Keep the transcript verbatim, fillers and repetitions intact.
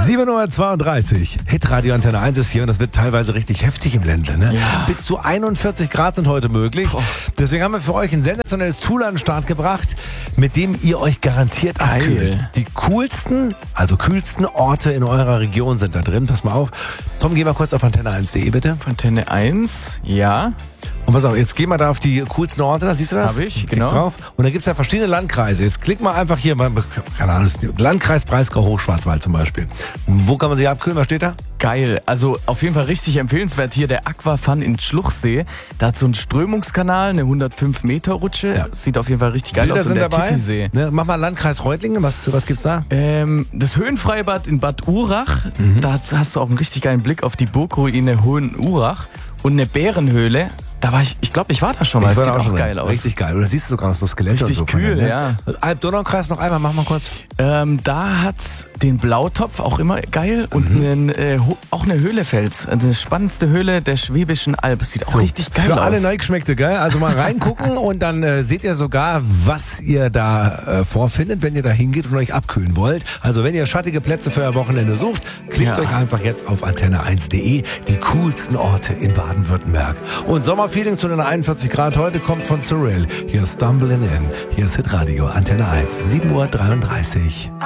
sieben Uhr zweiunddreißig. Hitradio Antenne eins ist hier und das wird teilweise richtig heftig im Ländle. Ne? Ja. Bis zu einundvierzig Grad sind heute möglich. Boah. Deswegen haben wir für euch ein sensationelles Tool an den Start gebracht, mit dem ihr euch garantiert abkühlt. Die coolsten, also kühlsten Orte in eurer Region sind da drin. Pass mal auf. Tom, geh mal kurz auf antenne eins punkt de bitte. Antenne eins, ja. Und pass auf, jetzt geh mal da auf die coolsten Orte, da siehst du das? Habe ich, Klick genau. Drauf. Und da gibt es ja verschiedene Landkreise. Jetzt klick mal einfach hier, keine Ahnung, Landkreis Breisgau Hochschwarzwald zum Beispiel. Wo kann man sich abkühlen? Was steht da? Geil, also auf jeden Fall richtig empfehlenswert hier der Aquafun in Schluchsee. Da hat so einen Strömungskanal, eine hundertfünf Meter Rutsche. Ja. Sieht auf jeden Fall richtig geil Bilder aus. sind Und der dabei. Titisee. Ne, mach mal Landkreis Reutlingen, was, was gibt's da? Ähm, das Höhenfreibad in Bad Urach, mhm. da hast du auch einen richtig geilen Blick auf die Burgruine Hohenurach und eine Bärenhöhle. Da war ich, ich glaube, ich war da schon mal. Ich das sieht auch, auch geil aus. Richtig geil. Oder siehst du sogar noch so Skelette richtig und so. Kühl, ne? ja. Alb-Donau-Kreis noch einmal, mach mal kurz. Ähm, da hat's den Blautopf, auch immer geil. Und mhm. einen, äh, auch eine Höhlefels. Die spannendste Höhle der Schwäbischen Alb. Sieht auch so, richtig geil für aus. Für alle Neugeschmeckte, gell? Also mal reingucken und dann äh, seht ihr sogar, was ihr da äh, vorfindet, wenn ihr da hingeht und euch abkühlen wollt. Also wenn ihr schattige Plätze für euer Wochenende sucht, klickt ja. euch einfach jetzt auf antenne eins punkt de. Die coolsten Orte in Baden-Württemberg. Und Sommerfeeling zu den einundvierzig Grad heute kommt von Cyril. Hier ist Stumbling In. Hier ist Hitradio Antenne eins. sieben Uhr dreiunddreißig.